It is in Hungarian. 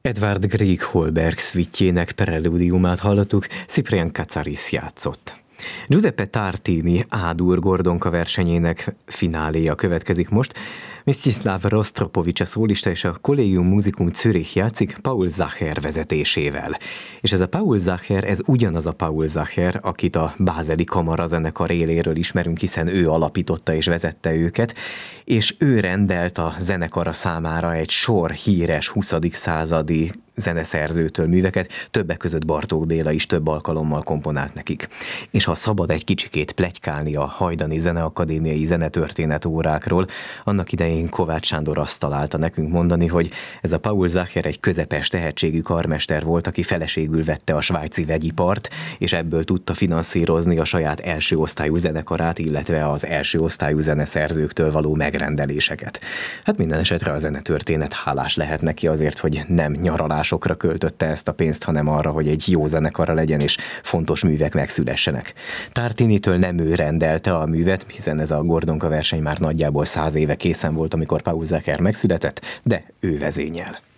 Edvard Grieg Holberg szvitjének preludiumát hallottuk, Cyprien Katsaris játszott. Giuseppe Tartini A-dur Gordonka versenyének fináléja következik most. Mstislav Rostropovics a szólista és a Collegium Musicum Zürich játszik Paul Zacher vezetésével. És ez a Paul Zacher, ez ugyanaz a Paul Zacher, akit a Bázeli Kamarazenekar éléről ismerünk, hiszen ő alapította és vezette őket, és ő rendelt a zenekara számára egy sor híres 20. századi zeneszerzőtől műveket, többek között Bartók Béla is több alkalommal komponált nekik. És ha szabad egy kicsikét pletykálni a hajdani zeneakadémiai zenetörténet órákról, annak idején Kovács Sándor azt találta nekünk mondani, hogy ez a Paul Zacher egy közepes tehetségű karmester volt, aki feleségül vette a svájci vegyipart, és ebből tudta finanszírozni a saját első osztályú zenekarát, illetve az első osztályú zeneszerzőktől való megrendeléseket. Hát minden esetre a zenetörténet hálás lehet neki azért, hogy nem nyaralásokra költötte ezt a pénzt, hanem arra, hogy egy jó zenekara legyen, és fontos művek megszülessenek. Tartinitől nem ő rendelte a művet, hiszen ez a Gordonka verseny már nagyjából 100 éve készen volt, amikor Paul Zacher megszületett, de ő vezényel.